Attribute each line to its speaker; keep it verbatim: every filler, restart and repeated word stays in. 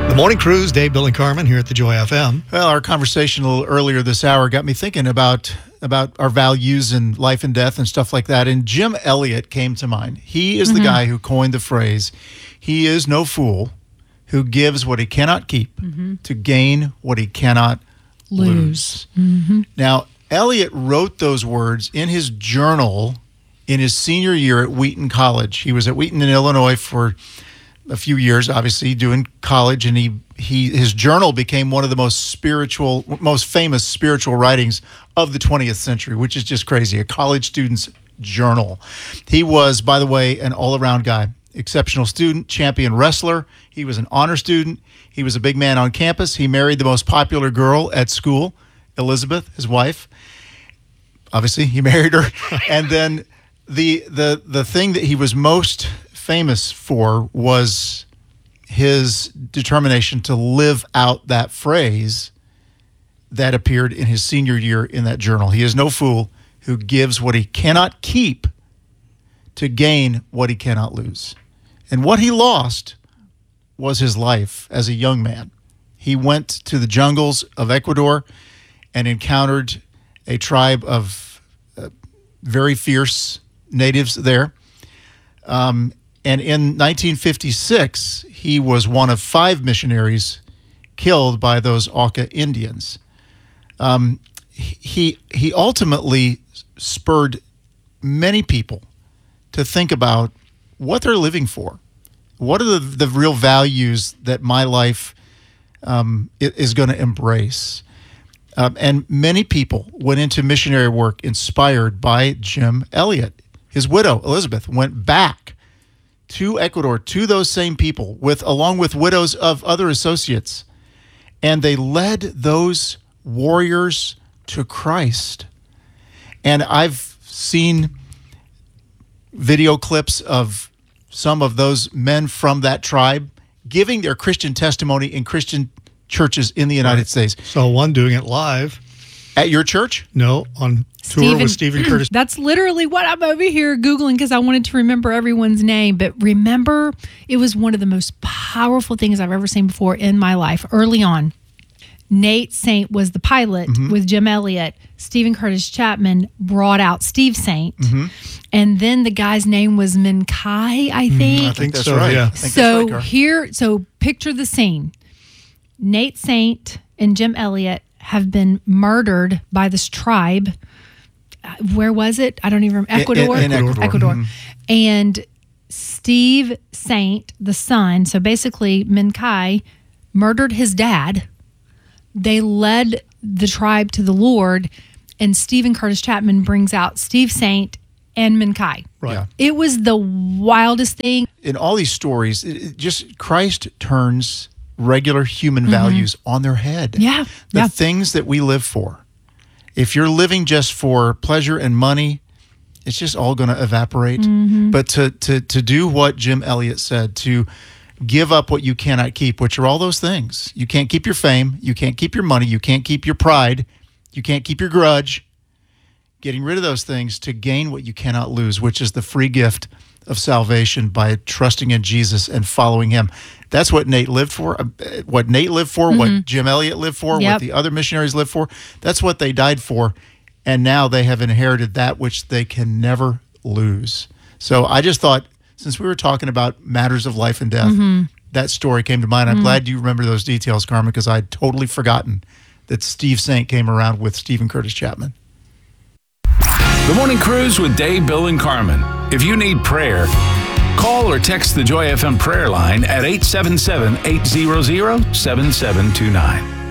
Speaker 1: The Morning Cruise, Dave, Bill, and Carmen here at the Joy F M.
Speaker 2: Well, our conversation a little earlier this hour got me thinking about about our values and life and death and stuff like that. And Jim Elliot came to mind. He is mm-hmm. the guy who coined the phrase, "He is no fool who gives what he cannot keep mm-hmm. to gain what he cannot lose." lose. Mm-hmm. Now, Elliot wrote those words in his journal in his senior year at Wheaton College. He was at Wheaton in Illinois for a few years, obviously, doing college, and he, he his journal became one of the most spiritual, most famous spiritual writings of the twentieth century, which is just crazy, a college student's journal. He was, by the way, an all-around guy, exceptional student, champion wrestler. He was an honor student. He was a big man on campus. He married the most popular girl at school, Elizabeth, his wife. Obviously, he married her. And then the the the thing that he was most famous for was his determination to live out that phrase that appeared in his senior year in that journal. He is no fool who gives what he cannot keep to gain what he cannot lose. And what he lost was his life as a young man. He went to the jungles of Ecuador and encountered a tribe of uh, very fierce natives there. Um, And in nineteen fifty-six, he was one of five missionaries killed by those Auca Indians. Um, he he ultimately spurred many people to think about what they're living for. What are the, the real values that my life um, is going to embrace? Um, and many people went into missionary work inspired by Jim Elliot. His widow, Elizabeth, went back to Ecuador, to those same people, with along with widows of other associates. And they led those warriors to Christ. And I've seen video clips of some of those men from that tribe giving their Christian testimony in Christian churches in the United right. States.
Speaker 1: So one doing it live.
Speaker 2: At your church?
Speaker 1: No, on tour Stephen, with Stephen Curtis.
Speaker 3: That's literally what I'm over here Googling because I wanted to remember everyone's name. But remember, it was one of the most powerful things I've ever seen before in my life. Early on, Nate Saint was the pilot mm-hmm. with Jim Elliot. Stephen Curtis Chapman brought out Steve Saint. Mm-hmm. And then the guy's name was Minkai, I think.
Speaker 1: Mm, I think
Speaker 2: that's
Speaker 1: so,
Speaker 2: right.
Speaker 1: Yeah.
Speaker 2: I think
Speaker 3: so
Speaker 2: that's right,
Speaker 3: here, so picture the scene. Nate Saint and Jim Elliot have been murdered by this tribe. Where was it? I don't even remember. Ecuador?
Speaker 2: In, in Ecuador.
Speaker 3: Ecuador.
Speaker 2: Mm-hmm.
Speaker 3: And Steve Saint, the son, so basically Minkai, murdered his dad. They led the tribe to the Lord, and Stephen Curtis Chapman brings out Steve Saint and Minkai.
Speaker 1: Right. Yeah.
Speaker 3: It was the wildest thing.
Speaker 2: In all these stories, it, it just Christ turns regular human mm-hmm. values on their head.
Speaker 3: Yeah.
Speaker 2: The
Speaker 3: yeah.
Speaker 2: things that we live for. If you're living just for pleasure and money, it's just all going to evaporate. Mm-hmm. But to, to, to do what Jim Elliot said, to give up what you cannot keep, which are all those things. You can't keep your fame. You can't keep your money. You can't keep your pride. You can't keep your grudge. Getting rid of those things to gain what you cannot lose, which is the free gift of salvation by trusting in Jesus and following him. That's what Nate lived for, what Nate lived for, mm-hmm. what Jim Elliot lived for,
Speaker 3: yep.
Speaker 2: what the other missionaries lived for. That's what they died for. And now they have inherited that which they can never lose. So I just thought, since we were talking about matters of life and death, mm-hmm. that story came to mind. I'm mm-hmm. glad you remember those details, Carmen, because I'd totally forgotten that Steve Saint came around with Stephen Curtis Chapman.
Speaker 4: The Morning Cruise with Dave, Bill, and Carmen. If you need prayer, call or text the Joy F M prayer line at eight seven seven, eight hundred, seven seven two nine.